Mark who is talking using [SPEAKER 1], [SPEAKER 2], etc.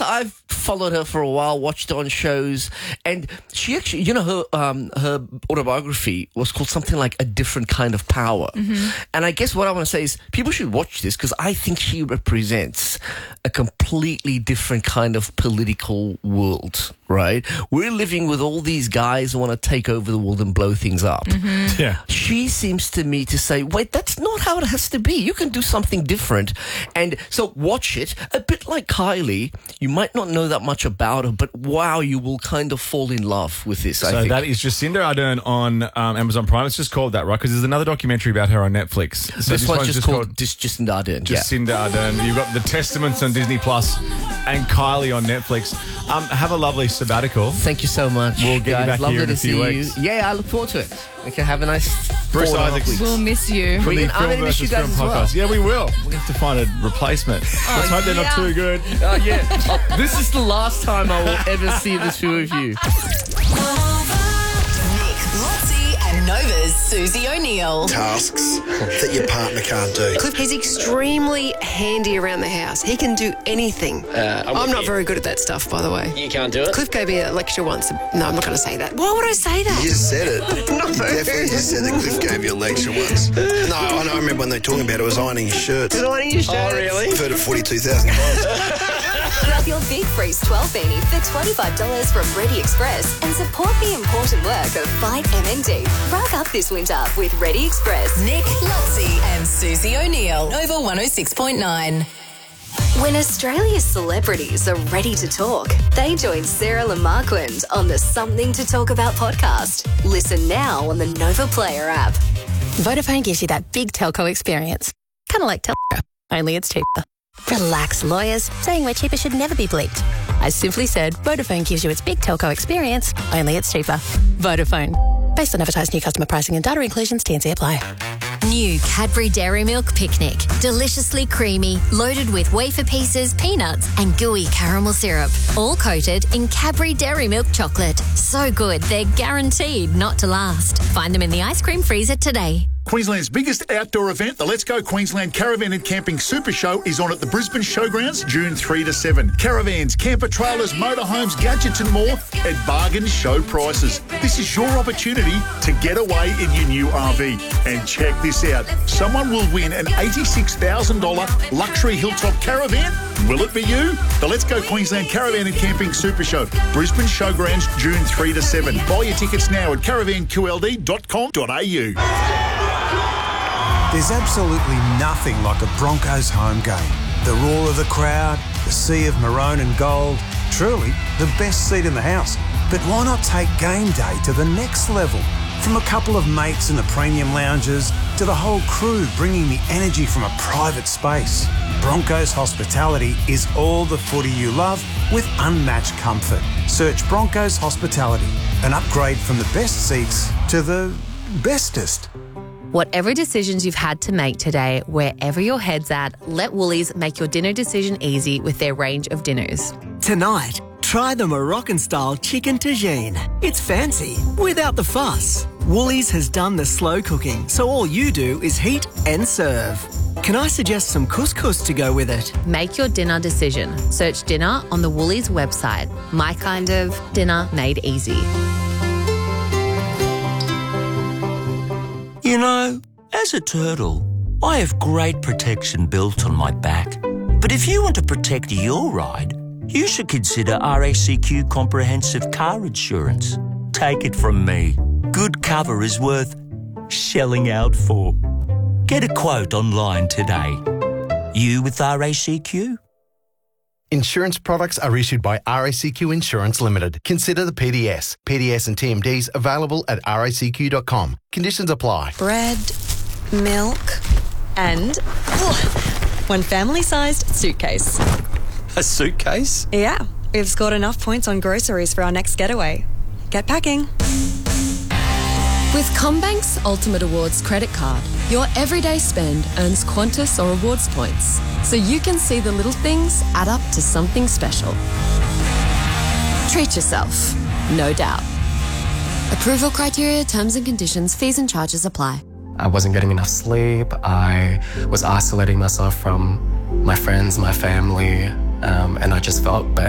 [SPEAKER 1] honest, I've followed her for a while, watched her on shows, and she actually, her autobiography was called something like A Different Kind of Power. And I guess what I want to say is people should watch this because I think she represents a completely different kind of political world, right? We're living with all these guys who want to take over the world and blow things up.
[SPEAKER 2] Yeah.
[SPEAKER 1] She seems to me to say, wait, that's not how it has to be. You can do something different. And so watch it. A bit like Kylie, you might not know that much about her, but wow, you will kind of fall in love with this, I think.
[SPEAKER 2] That is Jacinda Ardern on Amazon Prime. It's just called that, right? Because there's another documentary about her on Netflix. So
[SPEAKER 1] this one's just called Jacinda Ardern.
[SPEAKER 2] Jacinda Ardern. You've got The Testaments on Disney Plus and Kylie on Netflix. Have a lovely sabbatical.
[SPEAKER 1] Thank you so much.
[SPEAKER 2] We'll get you back
[SPEAKER 1] Lovely
[SPEAKER 2] here in a
[SPEAKER 1] to
[SPEAKER 2] few
[SPEAKER 1] see
[SPEAKER 2] weeks.
[SPEAKER 1] you. Yeah, I look forward to it. Okay, have a nice
[SPEAKER 2] Bruce
[SPEAKER 1] 4.5
[SPEAKER 2] Isaacs.
[SPEAKER 1] weeks.
[SPEAKER 3] We'll miss you.
[SPEAKER 2] From the
[SPEAKER 1] I'm
[SPEAKER 2] Film
[SPEAKER 1] gonna miss you
[SPEAKER 2] versus
[SPEAKER 1] guys
[SPEAKER 2] Film
[SPEAKER 1] as well.
[SPEAKER 2] podcast. Yeah, we will. We have to find a replacement. Let's hope they're not too good.
[SPEAKER 1] This is the last time I will ever see the two of you.
[SPEAKER 4] Nick, Lotzie and Nova's Susie O'Neill.
[SPEAKER 5] Tasks that your partner can't do.
[SPEAKER 6] Cliff, he's extremely handy around the house. He can do anything. I'm not very good at that stuff, by the way.
[SPEAKER 7] You can't do it?
[SPEAKER 6] Cliff gave me a lecture once. No, I'm not going to say that. Why would I say that?
[SPEAKER 5] You just said it. You definitely just said that Cliff gave you a lecture once. No, I remember when they were talking about it was ironing his shirts.
[SPEAKER 6] Ironing your shirt.
[SPEAKER 7] Oh, really?
[SPEAKER 5] I've heard it 42,000 times.
[SPEAKER 8] Grab your Big Freeze 12 beanie for $25 from Ready Express and support the important work of Fight MND. Rug up this winter with Ready Express.
[SPEAKER 4] Nick, Lotzie and Susie O'Neill. Nova 106.9.
[SPEAKER 8] When Australia's celebrities are ready to talk, they join Sarah Lamarquand on the Something to Talk About podcast. Listen now on the Nova Player app.
[SPEAKER 9] Vodafone gives you that big telco experience. Kind of like Telstra, only it's cheaper. Relax, lawyers. Saying we're cheaper should never be bleeped. I simply said Vodafone gives you its big telco experience, only it's cheaper. Vodafone. Based on advertised new customer pricing and data inclusions, T&C apply.
[SPEAKER 10] New Cadbury Dairy Milk Picnic. Deliciously creamy, loaded with wafer pieces, peanuts and gooey caramel syrup. All coated in Cadbury Dairy Milk chocolate. So good, they're guaranteed not to last. Find them in the ice cream freezer today.
[SPEAKER 11] Queensland's biggest outdoor event, the Let's Go Queensland Caravan and Camping Super Show, is on at the Brisbane Showgrounds June 3 to 7. Caravans, camper trailers, motorhomes, gadgets and more at bargain show prices. This is your opportunity to get away in your new RV. And check this out. Someone will win an $86,000 luxury hilltop caravan. Will it be you? The Let's Go Queensland Caravan and Camping Super Show, Brisbane Showgrounds June 3 to 7. Buy your tickets now at caravanqld.com.au.
[SPEAKER 12] There's absolutely nothing like a Broncos home game. The roar of the crowd, the sea of maroon and gold, truly the best seat in the house. But why not take game day to the next level? From a couple of mates in the premium lounges to the whole crew bringing the energy from a private space. Broncos Hospitality is all the footy you love with unmatched comfort. Search Broncos Hospitality, an upgrade from the best seats to the bestest.
[SPEAKER 13] Whatever decisions you've had to make today, wherever your head's at, let Woolies make your dinner decision easy with their range of dinners.
[SPEAKER 14] Tonight, try the Moroccan-style chicken tagine. It's fancy, without the fuss. Woolies has done the slow cooking, so all you do is heat and serve. Can I suggest some couscous to go with it?
[SPEAKER 13] Make your dinner decision. Search dinner on the Woolies website. My kind of dinner made easy.
[SPEAKER 15] You know, as a turtle, I have great protection built on my back. But if you want to protect your ride, you should consider RACQ Comprehensive Car Insurance. Take it from me. Good cover is worth shelling out for. Get a quote online today. You with RACQ?
[SPEAKER 16] Insurance products are issued by RACQ Insurance Limited. Consider the PDS. PDS and TMDs available at racq.com. Conditions apply.
[SPEAKER 17] Bread, milk, and one family-sized suitcase.
[SPEAKER 15] A suitcase?
[SPEAKER 17] Yeah, we've scored enough points on groceries for our next getaway. Get packing.
[SPEAKER 18] With CommBank's Ultimate Awards credit card, your everyday spend earns Qantas or rewards points, so you can see the little things add up to something special. Treat yourself, no doubt. Approval criteria, terms and conditions, fees and charges apply.
[SPEAKER 19] I wasn't getting enough sleep. I was isolating myself from my friends, my family, and I just felt bad.